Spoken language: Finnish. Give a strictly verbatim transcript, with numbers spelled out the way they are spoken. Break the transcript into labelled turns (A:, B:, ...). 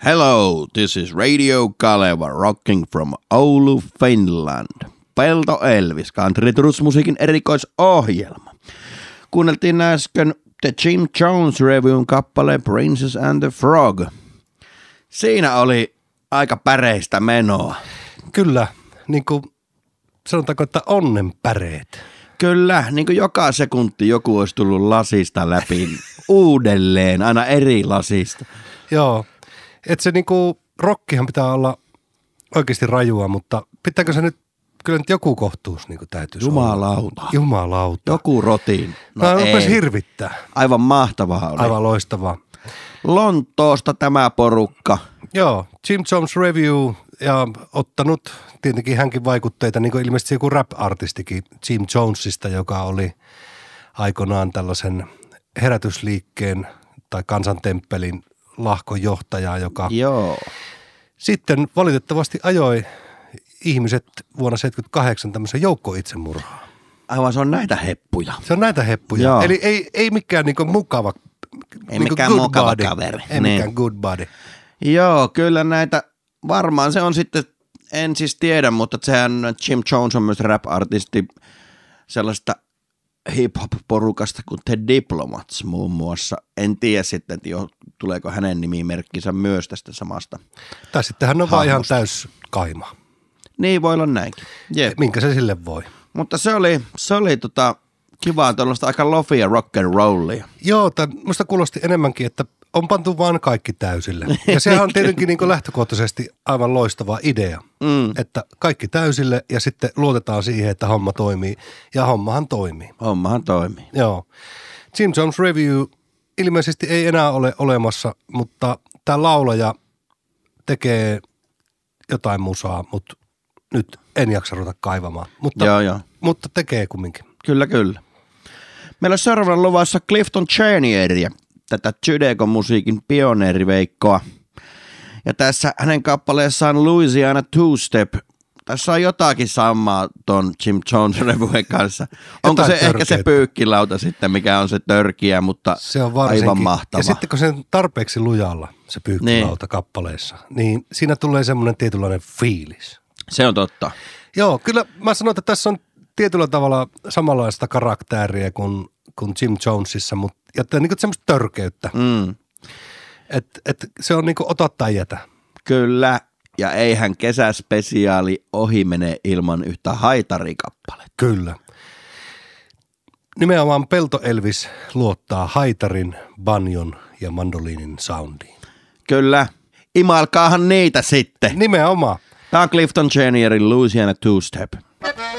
A: Hello, this is Radio Kaleva rocking from Oulu, Finland. Pelto Elvis, country musiikin erikoisohjelma. Kuunneltiin äsken The Jim Jones Revyn kappale Princess and the Frog. Siinä oli aika päreistä menoa.
B: Kyllä, niin kuin sanotaanko, että onnenpäreet.
A: Kyllä, niin kuin joka sekunti joku olisi tullut lasista läpi uudelleen, aina eri lasista.
B: Joo, että se niinku, rockihan pitää olla oikeasti rajua, mutta pitääkö se nyt, kyllä nyt joku kohtuus niinku täytyisi
A: Jumalauta.
B: olla. Jumalauta.
A: Joku rotiin.
B: No, no rupesi hirvittää.
A: Aivan mahtavaa oli.
B: Aivan loistavaa.
A: Lontoosta tämä porukka.
B: Joo, Jim Jones Review ja ottanut tietenkin hänkin vaikutteita, niin kuin ilmeisesti joku rap-artistikin Jim Jonesista, joka oli aikoinaan tällaisen herätysliikkeen tai kansantemppelin lahkojohtaja, joka
A: Joo.
B: sitten valitettavasti ajoi ihmiset vuonna seitsemänkymmentäkahdeksan tämmöisen joukkoitsemurhaan.
A: Aivan, se on näitä heppuja.
B: Se on näitä heppuja.
A: Joo.
B: Eli ei, ei mikään niinku mukava,
A: Ei
B: niinku
A: mikään
B: good
A: mukava
B: body.
A: kaveri.
B: Ei
A: Niin.
B: mikään good body.
A: Joo, kyllä näitä, varmaan se on sitten, en siis tiedä, mutta sehän Jim Jones on myös rap-artisti sellaista hip-hop-porukasta kuin The Diplomats muun muassa. En tiedä sitten, että jo, tuleeko hänen nimimerkkinsä myös tästä samasta.
B: Tai sitten hän on vaan ihan
A: hahmosta.
B: täys kaima.
A: Niin, voi olla näinkin. Jep.
B: Minkä se sille voi.
A: Mutta se oli, se oli tota, kivaa tuollaista aika lofia rock and rollia.
B: Joo, tai musta kuulosti enemmänkin, että on pantu vaan kaikki täysille. Ja sehän on tietenkin niin kuin lähtökohtaisesti aivan loistava idea,
A: Mm.
B: että kaikki täysille ja sitten luotetaan siihen, että homma toimii. Ja hommahan toimii.
A: Hommahan toimii.
B: Joo. Jim Jones Review ilmeisesti ei enää ole olemassa, mutta tämä laulaja tekee jotain musaa, mutta nyt en jaksa ruveta kaivamaan. Mutta,
A: Joo, joo.
B: mutta tekee kumminkin.
A: Kyllä, kyllä. Meillä on seuraavana luvassa Clifton Chenieriä, tätä Judekon musiikin pioneeriveikkoa. Ja tässä hänen kappaleessaan Louisiana Two-Step. Tässä on jotakin samaa ton Jim Jones Revyen kanssa. Onko se
B: Jotain
A: ehkä se
B: törkeitä.
A: pyykkilauta sitten, mikä on se törkiä, mutta
B: Se on varsinkin.
A: aivan mahtava.
B: Ja sitten kun se on tarpeeksi lujalla, se pyykkilauta kappaleessa, niin siinä tulee semmoinen tietynlainen fiilis.
A: Se on totta.
B: Joo, kyllä mä sanon, että tässä on tietyllä tavalla samanlaista karaktääriä kuin, kuin Jim Jonesissa, mutta ja niin kuin semmoista törkeyttä.
A: Mm.
B: Että et se on niin kuin ota tai jätä.
A: Kyllä, ja eihän kesäspesiaali ohi mene ilman yhtä haitarikappaletta.
B: Kyllä. Nimenomaan Pelto Elvis luottaa haitarin, banjon ja mandoliinin soundiin.
A: Kyllä, imailkaahan niitä sitten.
B: Nimenomaan.
A: Tämä on Clifton Chenierin Louisiana Two-Step.